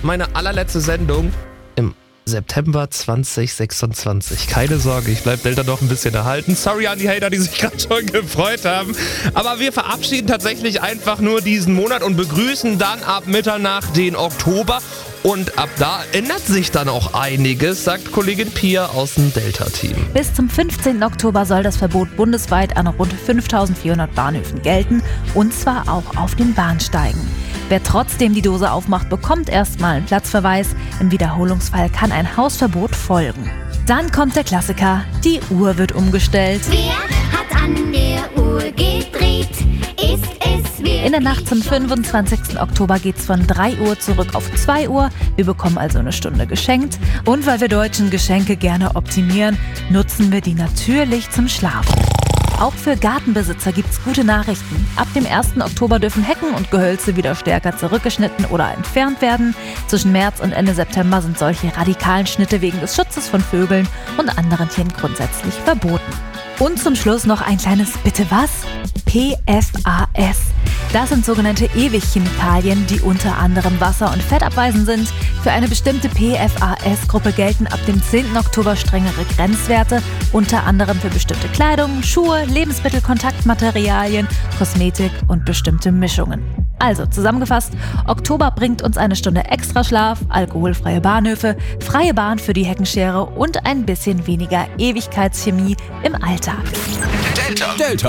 meine allerletzte Sendung im September 2026. Keine Sorge, ich bleib Delta noch ein bisschen erhalten. Sorry an die Hater, die sich gerade schon gefreut haben. Aber wir verabschieden tatsächlich einfach nur diesen Monat und begrüßen dann ab Mitternacht den Oktober. Und ab da ändert sich dann auch einiges, sagt Kollegin Pia aus dem Delta-Team. Bis zum 15. Oktober soll das Verbot bundesweit an rund 5.400 Bahnhöfen gelten, und zwar auch auf den Bahnsteigen. Wer trotzdem die Dose aufmacht, bekommt erstmal einen Platzverweis. Im Wiederholungsfall kann ein Hausverbot folgen. Dann kommt der Klassiker, die Uhr wird umgestellt. Wer hat an der Uhr gedreht? Ist es wirklich? In der Nacht zum 25. Oktober geht's von 3 Uhr zurück auf 2 Uhr. Wir bekommen also eine Stunde geschenkt. Und weil wir Deutschen Geschenke gerne optimieren, nutzen wir die natürlich zum Schlafen. Auch für Gartenbesitzer gibt's gute Nachrichten. Ab dem 1. Oktober dürfen Hecken und Gehölze wieder stärker zurückgeschnitten oder entfernt werden. Zwischen März und Ende September sind solche radikalen Schnitte wegen des Schutzes von Vögeln und anderen Tieren grundsätzlich verboten. Und zum Schluss noch ein kleines Bitte was? PFAS. Das sind sogenannte Ewigchemikalien, die unter anderem wasser- und fettabweisend sind. Für eine bestimmte PFAS-Gruppe gelten ab dem 10. Oktober strengere Grenzwerte, unter anderem für bestimmte Kleidung, Schuhe, Lebensmittel, Kontaktmaterialien, Kosmetik und bestimmte Mischungen. Also zusammengefasst, Oktober bringt uns eine Stunde extra Schlaf, alkoholfreie Bahnhöfe, freie Bahn für die Heckenschere und ein bisschen weniger Ewigkeitschemie im Alltag. Delta.